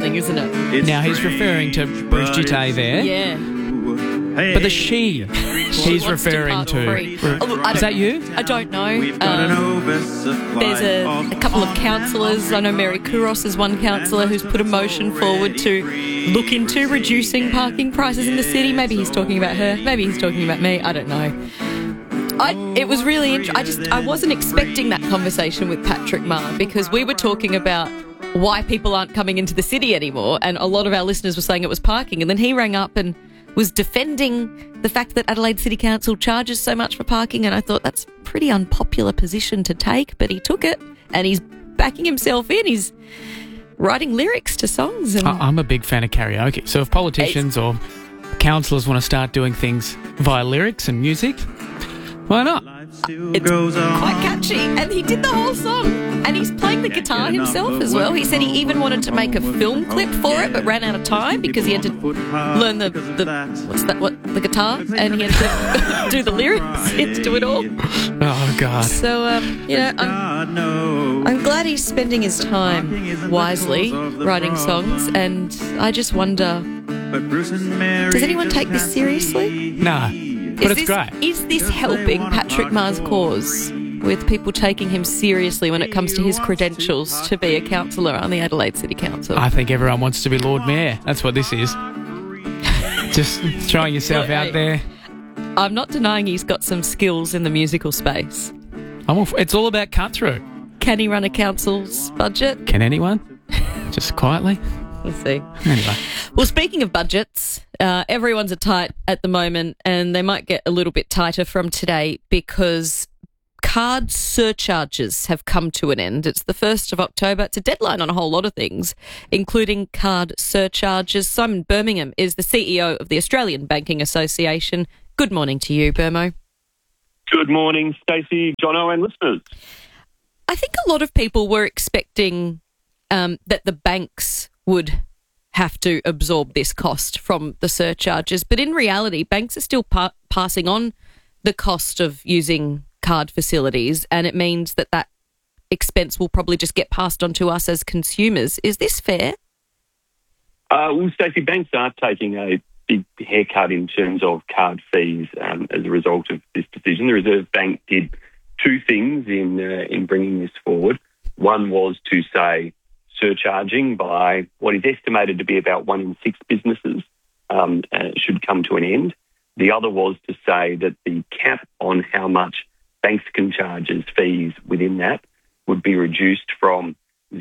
something, isn't it? Now, he's referring to Brigitte there. Yeah. But the she he's wants to referring part to. free. Is that you? I don't know. There's a couple of councillors. I know Mary Kouros is one councillor who's put a motion forward to look into reducing parking prices in the city. Maybe he's talking about her. Maybe he's talking about me. I don't know. It was really interesting. I wasn't expecting that conversation with Patrick Maher, because we were talking about why people aren't coming into the city anymore, and a lot of our listeners were saying it was parking, and then he rang up and was defending the fact that Adelaide City Council charges so much for parking, and I thought that's a pretty unpopular position to take, but he took it, and he's backing himself in. He's writing lyrics to songs. And I'm a big fan of karaoke, so if politicians or councillors want to start doing things via lyrics and music, why not? It's quite catchy, and he did the whole song, and he's playing the guitar himself as well. He said he even wanted to make a film clip for it, but ran out of time because he had to learn the guitar, and he had to do the lyrics. He had to do it all. Oh God! So I'm glad he's spending his time wisely writing songs, and I just wonder, does anyone take this seriously? No. But it's great. Is this helping Patrick Maher's cause, with people taking him seriously when it comes to his credentials to be a councillor on the Adelaide City Council? I think everyone wants to be Lord Mayor. That's what this is. Just throwing yourself out there. I'm not denying he's got some skills in the musical space. It's all about cut through. Can he run a council's budget? Can anyone? Just quietly. We'll see. Anyway. Well, speaking of budgets, everyone's tight at the moment, and they might get a little bit tighter from today because card surcharges have come to an end. It's the 1st of October. It's a deadline on a whole lot of things, including card surcharges. Simon Birmingham is the CEO of the Australian Banking Association. Good morning to you, Birmo. Good morning, Stacey, Jono and listeners. I think a lot of people were expecting that the banks would have to absorb this cost from the surcharges. But in reality, banks are still passing on the cost of using card facilities, and it means that expense will probably just get passed on to us as consumers. Is this fair? Well, Stacey, banks are taking a big haircut in terms of card fees as a result of this decision. The Reserve Bank did two things in bringing this forward. One was to say surcharging by what is estimated to be about 1 in 6 businesses should come to an end. The other was to say that the cap on how much banks can charge as fees within that would be reduced from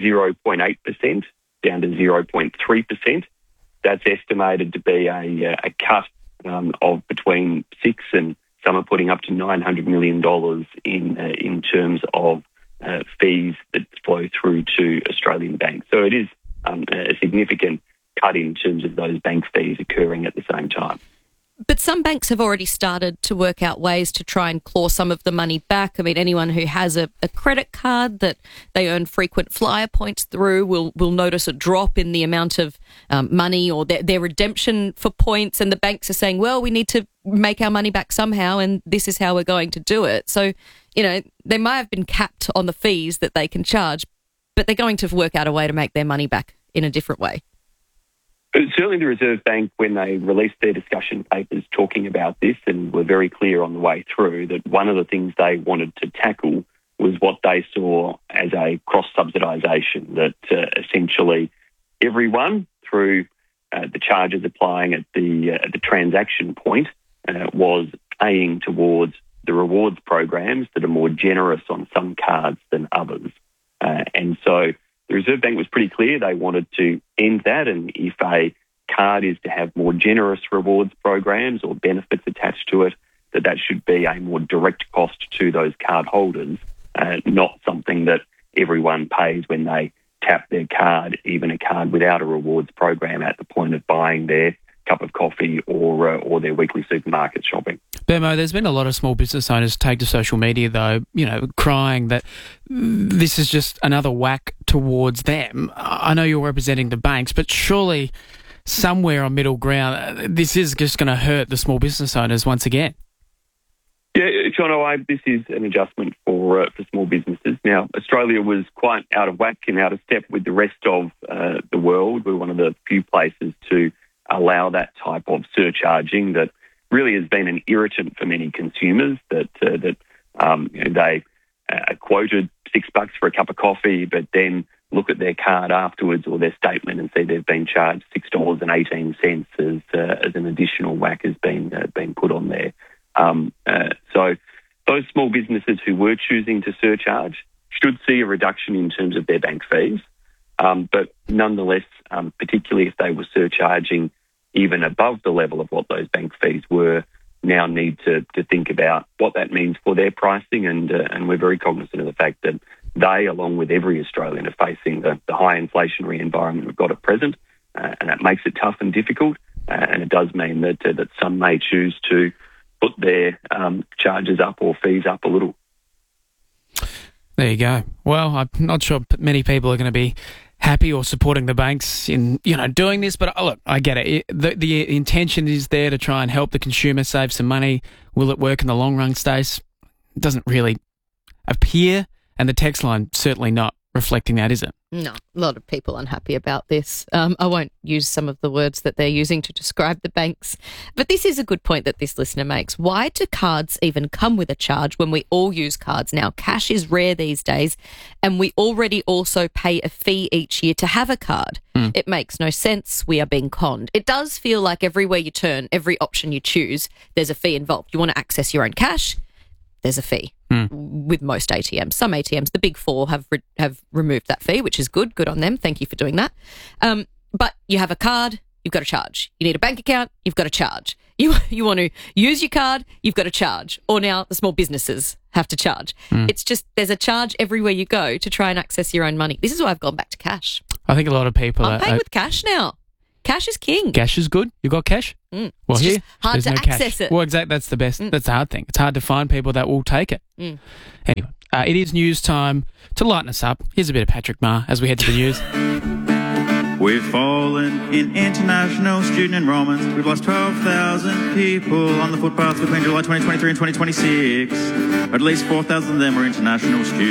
0.8% down to 0.3%. That's estimated to be a cut of between 6 and some are putting up to $900 million in terms of fees that flow through to Australian banks. So it is a significant cut in terms of those bank fees occurring at the same time. But some banks have already started to work out ways to try and claw some of the money back. I mean, anyone who has a credit card that they earn frequent flyer points through will notice a drop in the amount of money or their redemption for points. And the banks are saying, well, we need to make our money back somehow, and this is how we're going to do it. So, they might have been capped on the fees that they can charge, but they're going to work out a way to make their money back in a different way. But certainly the Reserve Bank, when they released their discussion papers talking about this, and were very clear on the way through that one of the things they wanted to tackle was what they saw as a cross-subsidisation, that essentially everyone, through the charges applying at the transaction point, was paying towards the rewards programs that are more generous on some cards than others. And so the Reserve Bank was pretty clear they wanted to end that, and if a card is to have more generous rewards programs or benefits attached to it, that should be a more direct cost to those card holders, not something that everyone pays when they tap their card, even a card without a rewards program, at the point of buying their cup of coffee or their weekly supermarket shopping. Birmo, there's been a lot of small business owners take to social media, though, crying that this is just another whack towards them. I know you're representing the banks, but surely somewhere on middle ground, this is just going to hurt the small business owners once again. Yeah, John, this is an adjustment for small businesses. Now, Australia was quite out of whack and out of step with the rest of the world. We're one of the few places to allow that type of surcharging that really has been an irritant for many consumers, that they are quoted $6 for a cup of coffee, but then look at their card afterwards or their statement and see they've been charged $6.18 as an additional whack has been put on there. So those small businesses who were choosing to surcharge should see a reduction in terms of their bank fees. But nonetheless, particularly if they were surcharging even above the level of what those bank fees were, now need to think about what that means for their pricing. And we're very cognizant of the fact that they, along with every Australian, are facing the high inflationary environment we've got at present. And that makes it tough and difficult. And it does mean that some may choose to put their charges up or fees up a little. There you go. Well, I'm not sure many people are going to be happy or supporting the banks in, doing this, but look, I get it. The intention is there to try and help the consumer save some money. Will it work in the long run, Stace? It doesn't really appear, and the text line certainly not reflecting that, is it? No, a lot of people unhappy about this. I won't use some of the words that they're using to describe the banks, but this is a good point that this listener makes. Why do cards even come with a charge when we all use cards now? Cash is rare these days, and we already also pay a fee each year to have a card. It makes no sense. We are being conned. It does feel like everywhere you turn, every option you choose, there's a fee involved. You want to access your own cash, there's a fee. With most ATMs. Some ATMs, the big four, have removed that fee, which is good. Good on them. Thank you for doing that. But you have a card, you've got to charge. You need a bank account, you've got to charge. You want to use your card, you've got to charge. Or now the small businesses have to charge. It's just there's a charge everywhere you go to try and access your own money. This is why I've gone back to cash. I think a lot of people I'm paying with cash now. Cash is king. Cash is good. You got cash? Well, it's here, hard to access cash. it. Well, exactly. That's the best. That's the hard thing. It's hard to find people that will take it. Anyway, it is news time. To lighten us up, here's a bit of Patrick Maher as we head to the news. We've fallen in international student enrolments. We've lost 12,000 people on the footpaths between July 2023 and 2026. At least 4,000 of them are international students.